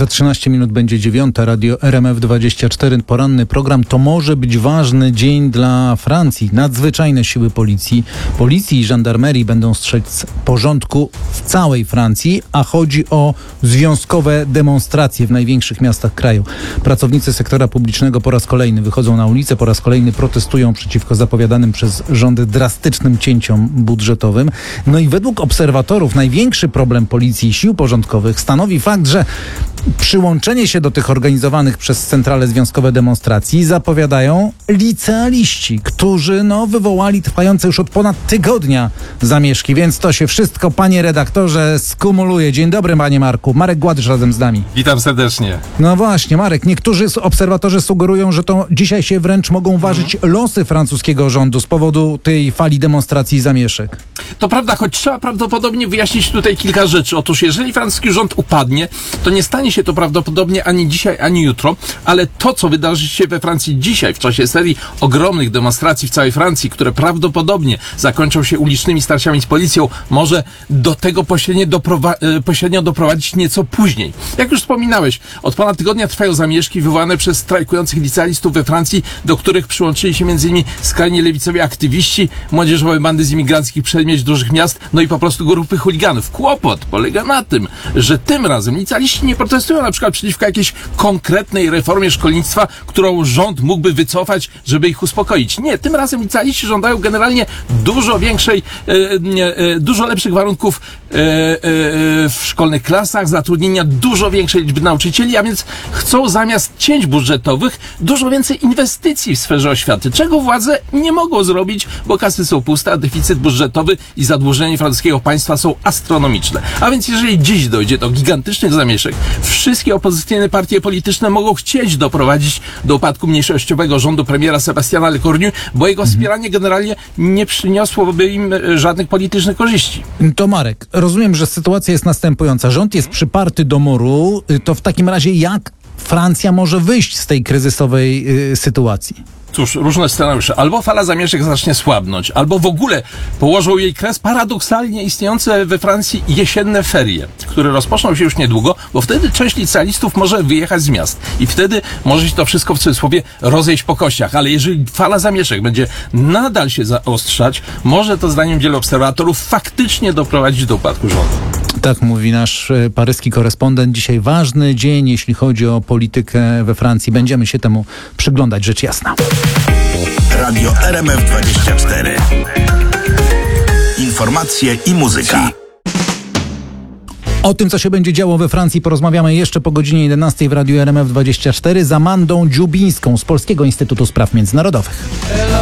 Za 13 minut będzie 9. Radio RMF24. Poranny program. To może być ważny dzień dla Francji. Nadzwyczajne siły policji i żandarmerii będą strzec porządku w całej Francji, a chodzi o związkowe demonstracje w największych miastach kraju. Pracownicy sektora publicznego po raz kolejny wychodzą na ulicę, po raz kolejny protestują przeciwko zapowiadanym przez rząd drastycznym cięciom budżetowym. No i według obserwatorów największy problem policji i sił porządkowych stanowi fakt, że przyłączenie się do tych organizowanych przez centrale związkowe demonstracji zapowiadają licealiści, którzy wywołali trwające już od ponad tygodnia zamieszki, więc to się wszystko, panie redaktorze, skumuluje. Dzień dobry, panie Marku. Marek Gładysz razem z nami. Witam serdecznie. No właśnie, Marek, niektórzy obserwatorzy sugerują, że to dzisiaj się wręcz mogą ważyć losy francuskiego rządu z powodu tej fali demonstracji i zamieszek. To prawda, choć trzeba prawdopodobnie wyjaśnić tutaj kilka rzeczy. Otóż jeżeli francuski rząd upadnie, to nie stanie się to prawdopodobnie ani dzisiaj, ani jutro, ale to, co wydarzy się we Francji dzisiaj, w czasie serii ogromnych demonstracji w całej Francji, które prawdopodobnie zakończą się ulicznymi starciami z policją, może do tego pośrednio doprowadzić nieco później. Jak już wspominałeś, od ponad tygodnia trwają zamieszki wywołane przez strajkujących licealistów we Francji, do których przyłączyli się m.in. skrajnie lewicowi aktywiści, młodzieżowe bandy z imigranckich przedmieść dużych miast, no i po prostu grupy chuliganów. Kłopot polega na tym, że tym razem licealiści nie protestują na przykład przeciwko jakiejś konkretnej reformie szkolnictwa, którą rząd mógłby wycofać, żeby ich uspokoić. Nie, tym razem licealiści żądają generalnie dużo lepszych warunków w szkolnych klasach, zatrudnienia dużo większej liczby nauczycieli, a więc chcą zamiast cięć budżetowych dużo więcej inwestycji w sferze oświaty, czego władze nie mogą zrobić, bo kasy są puste, a deficyt budżetowy i zadłużenie francuskiego państwa są astronomiczne. A więc jeżeli dziś dojdzie do gigantycznych zamieszek, wszystkie opozycyjne partie polityczne mogą chcieć doprowadzić do upadku mniejszościowego rządu premiera Sebastiana Lecornu, bo jego wspieranie generalnie nie przyniosłoby im żadnych politycznych korzyści. To Marek, rozumiem, że sytuacja jest następująca. Rząd jest przyparty do muru. To w takim razie jak Francja może wyjść z tej kryzysowej sytuacji? Cóż, różne scenariusze. Albo fala zamieszek zacznie słabnąć, albo w ogóle położą jej kres paradoksalnie istniejące we Francji jesienne ferie, które rozpoczną się już niedługo, bo wtedy część licealistów może wyjechać z miast i wtedy może się to wszystko w cudzysłowie rozejść po kościach. Ale jeżeli fala zamieszek będzie nadal się zaostrzać, może to zdaniem wielu obserwatorów faktycznie doprowadzić do upadku rządu. Tak mówi nasz paryski korespondent. Dzisiaj ważny dzień, jeśli chodzi o politykę we Francji. Będziemy się temu przyglądać, rzecz jasna. Radio RMF24. Informacje i muzyka. O tym, co się będzie działo we Francji, porozmawiamy jeszcze po godzinie 11 w Radiu RMF24 z Amandą Dziubińską z Polskiego Instytutu Spraw Międzynarodowych.